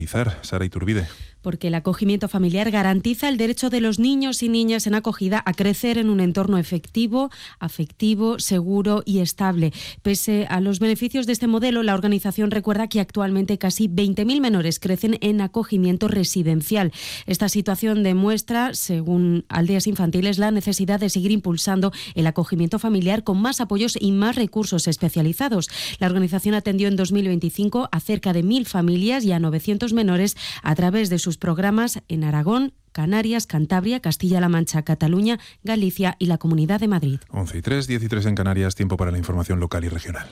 Sara Iturbide. Porque el acogimiento familiar garantiza el derecho de los niños y niñas en acogida a crecer en un entorno afectivo, seguro y estable. Pese a los beneficios de este modelo, la organización recuerda que actualmente casi 20.000 menores crecen en acogimiento residencial. Esta situación demuestra, según Aldeas Infantiles, la necesidad de seguir impulsando el acogimiento familiar con más apoyos y más recursos especializados. La organización atendió en 2025 a cerca de 1.000 familias y a 900 menores a través de sus programas en Aragón, Canarias, Cantabria, Castilla-La Mancha, Cataluña, Galicia y la Comunidad de Madrid. 11:03, 10:03 en Canarias, tiempo para la información local y regional.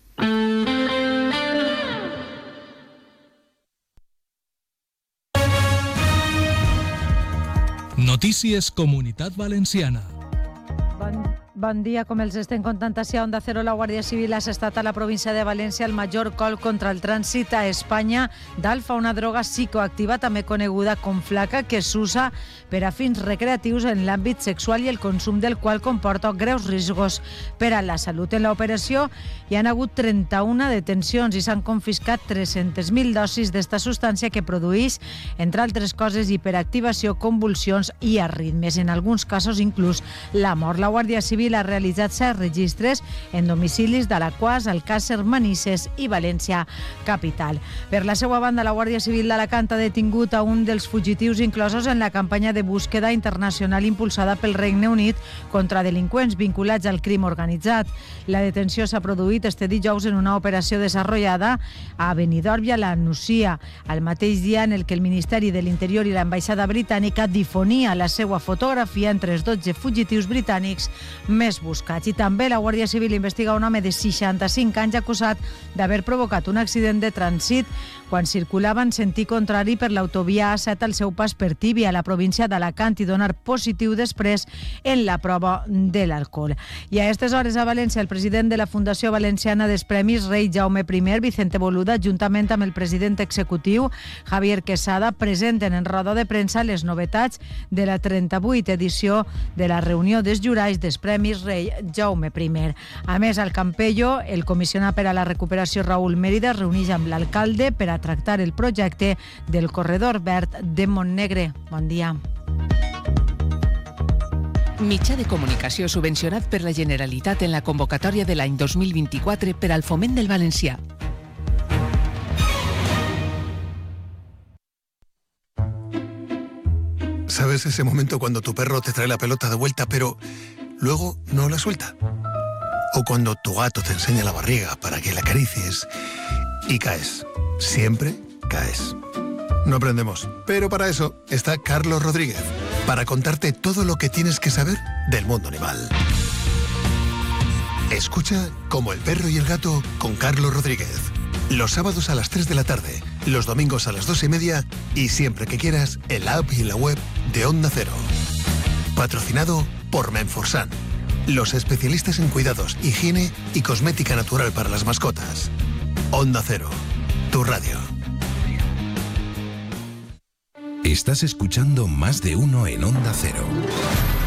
Notícies Comunitat Valenciana. Bon dia, com els estem contant a Onda Cero, la Guàrdia Civil ha assestat a la província de València el major col contra el trànsit a Espanya d'alfa, una droga psicoactiva també coneguda com flaca, que s'usa per a fins recreatius en l'àmbit sexual i el consum del qual comporta greus riscos per a la salut. En l'operació hi han hagut 31 detencions i s'han confiscat 300.000 dosis d'esta substància que produeix, entre altres coses, hiperactivació, convulsions i arritmes. En alguns casos, inclús la mort. La Guàrdia Civil ha realitzat 7 registres en domicilis d'Alaquàs, Alcàsser, Manises i València capital. Per la seva banda, la Guàrdia Civil d'Alacant ha detingut a un dels fugitius inclosos en la campanya de búsqueda internacional impulsada pel Regne Unit contra delinqüents vinculats al crim organitzat. La detenció s'ha produït este dijous en una operació desenvolupada a Benidorm i a la Nucia, al mateix dia en el que el Ministeri de l'Interior i l'Ambaixada britànica difonia la seva fotografia entre els 12 fugitius britànics més buscats. I també la Guàrdia Civil investiga un home de 65 anys acusat d'haver provocat un accident de trànsit quan circulava en sentit contrari per l'autovia A7 al seu pas per Tíbia, a la província d'Alacant, i donar positiu després en la prova de l'alcohol. I a aquestes hores a València, el president de la Fundació Valenciana dels Premis Rei Jaume I, Vicente Boluda, juntament amb el president executiu, Javier Quesada, presenten en roda de premsa les novetats de la 38a edició de la reunió dels jurats dels Premis Rei Jaume I. A més, al Campello, el comissionat per a la recuperació Raúl Mérida es reuneix amb l'alcalde per a tractar el projecte del corredor verd de Montnegre. Bon dia. Mitjà de comunicació subvencionat per la Generalitat en la convocatòria de l'any 2024 per al foment del valencià. ¿Sabes ese momento cuando tu perro te trae la pelota de vuelta, pero luego no la suelta? O cuando tu gato te enseña la barriga para que la acaricies y caes. Siempre caes. No aprendemos, pero para eso está Carlos Rodríguez, para contarte todo lo que tienes que saber del mundo animal. Escucha Como el perro y el gato con Carlos Rodríguez. Los sábados a las 3 de la tarde, los domingos a las 2:30 y siempre que quieras en la app y en la web de Onda Cero. Patrocinado por Menforsan, los especialistas en cuidados, higiene y cosmética natural para las mascotas. Onda Cero, tu radio. Estás escuchando Más de Uno en Onda Cero.